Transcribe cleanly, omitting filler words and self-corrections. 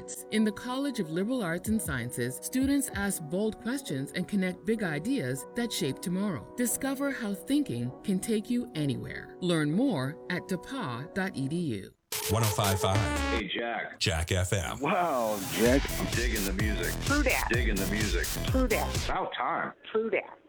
minutes. In the College of Liberal Arts and Sciences, students ask bold questions and connect big ideas that shape tomorrow. Discover how thinking can take you anywhere. Learn more at depa.edu. 105.5. Hey, Jack. Jack FM. Wow, Jack. I'm digging the music. True that. Digging the music. True that. About time. True that.